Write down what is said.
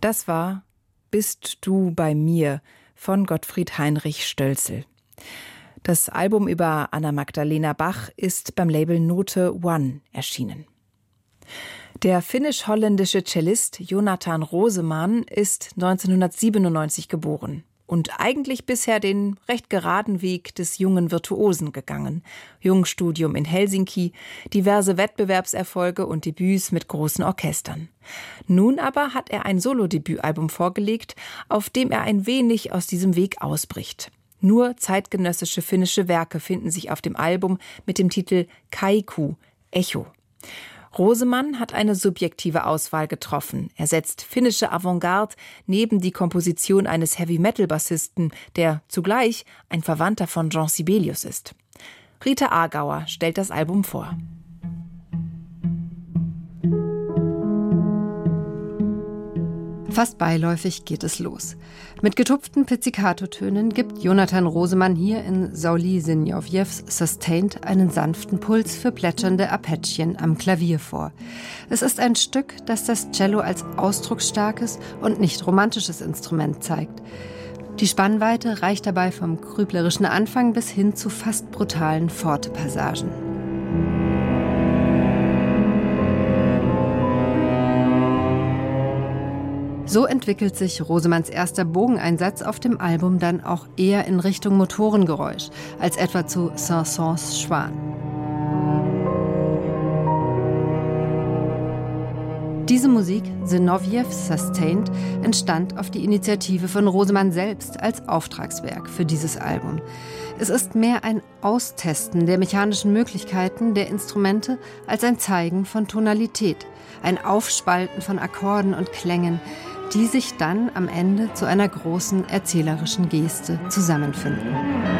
Das war »Bist du bei mir« von Gottfried Heinrich Stölzel. Das Album über Anna Magdalena Bach ist beim Label Note One erschienen. Der finnisch-holländische Cellist Jonathan Roseman ist 1997 geboren und eigentlich bisher den recht geraden Weg des jungen Virtuosen gegangen. Jungstudium in Helsinki, diverse Wettbewerbserfolge und Debüts mit großen Orchestern. Nun aber hat er ein Solodebütalbum vorgelegt, auf dem er ein wenig aus diesem Weg ausbricht. Nur zeitgenössische finnische Werke finden sich auf dem Album mit dem Titel Kaiku, Echo. Roseman hat eine subjektive Auswahl getroffen. Er setzt finnische Avantgarde neben die Komposition eines Heavy-Metal-Bassisten, der zugleich ein Verwandter von Jean Sibelius ist. Rita Aargauer stellt das Album vor. Fast beiläufig geht es los. Mit getupften Pizzicato-Tönen gibt Jonathan Roseman hier in Sauli Sinjovjews Sustained einen sanften Puls für plätschernde Arpeggien am Klavier vor. Es ist ein Stück, das das Cello als ausdrucksstarkes und nicht romantisches Instrument zeigt. Die Spannweite reicht dabei vom grüblerischen Anfang bis hin zu fast brutalen Forte-Passagen. So entwickelt sich Rosemans erster Bogeneinsatz auf dem Album dann auch eher in Richtung Motorengeräusch, als etwa zu Saint-Saëns Schwan. Diese Musik, Zinovjews Sustained, entstand auf die Initiative von Roseman selbst als Auftragswerk für dieses Album. Es ist mehr ein Austesten der mechanischen Möglichkeiten der Instrumente als ein Zeigen von Tonalität, ein Aufspalten von Akkorden und Klängen, die sich dann am Ende zu einer großen erzählerischen Geste zusammenfinden.